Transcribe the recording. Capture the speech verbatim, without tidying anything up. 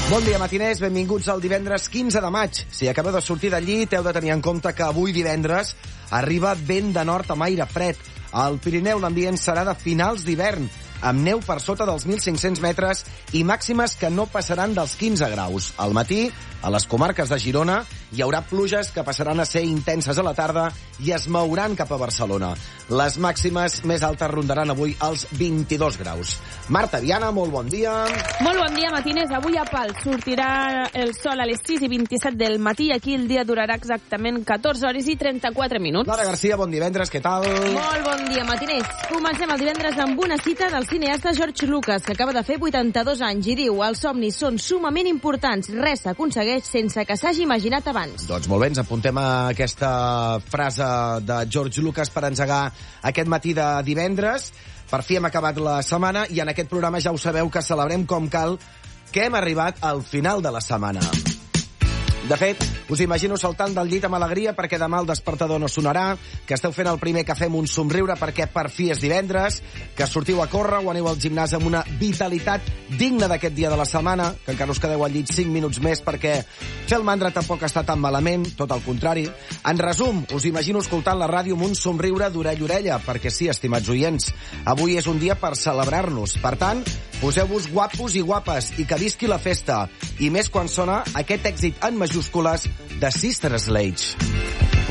Bon dia, matiners. Benvinguts al divendres quinze de maig. Si acabeu de sortir del llit, heu de tenir en compte que avui divendres arriba vent de nord amb aire fred. Al Pirineu l'ambient serà de finals d'hivern, amb neu per sota dels mil cinc-cents metres i màximes que no passaran dels quinze graus. Al matí, a les comarques de Girona, hi haurà pluges que passaran a ser intenses a la tarda i es mouran cap a Barcelona. Les màximes més altes rondaran avui els vint-i-dos graus. Marta Viana, molt bon dia. Molt bon dia, matiners. Avui a Pals sortirà el sol a les sis i vint-i-set del matí. Aquí el dia durarà exactament catorze hores i trenta-quatre minuts. Clara Garcia, bon divendres, què tal? Molt bon dia, matiners. Comencem el divendres amb una cita del cineasta George Lucas, que acaba de fer vuitanta-dos anys i diu: els somnis són sumament importants, res s'aconsegueix sense que s'hagi imaginat abans. Doncs molt bé, ens apuntem a aquesta frase de George Lucas per engegar aquest matí de divendres. Per fi hem acabat la setmana i en aquest programa ja ho sabeu que celebrem com cal que hem arribat al final de la setmana. De fet, us imagino saltant del llit amb alegria perquè demà el despertador no sonarà, que esteu fent el primer cafè amb un somriure perquè per fi és divendres, que sortiu a córrer o aneu al gimnàs amb una vitalitat digna d'aquest dia de la setmana, que encara us quedeu al llit cinc minuts més perquè fer el mandra tampoc està tan malament, tot el contrari. En resum, us imagino escoltant la ràdio amb un somriure d'orella a orella, perquè sí, estimats oients, avui és un dia per celebrar-nos. Per tant, poseu-vos guapos i guapes i que visqui la festa, i més quan sona aquest èxit en majúscules de Sister Sledge.